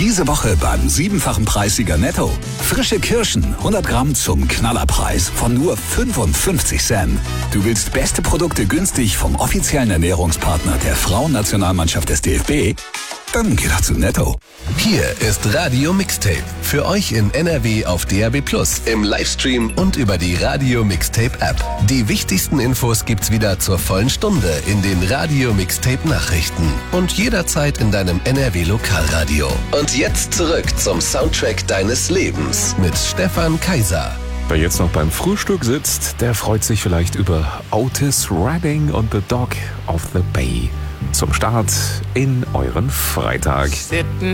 Diese Woche beim 7-fachen Preissieger Netto. Frische Kirschen, 100 Gramm zum Knallerpreis von nur 55 Cent. Du willst beste Produkte günstig vom offiziellen Ernährungspartner der Frauennationalmannschaft des DFB? Dann geh doch zu Netto. Hier ist Radio Mixtape. Für euch in NRW auf DAB+, im Livestream und über die Radio Mixtape App. Die wichtigsten Infos gibt's wieder zur vollen Stunde in den Radio Mixtape Nachrichten und jederzeit in deinem NRW Lokalradio. Und jetzt zurück zum Soundtrack deines Lebens mit Stefan Kaiser. Wer jetzt noch beim Frühstück sitzt, der freut sich vielleicht über Otis Redding und The Dog of the Bay. Zum Start in euren Freitag.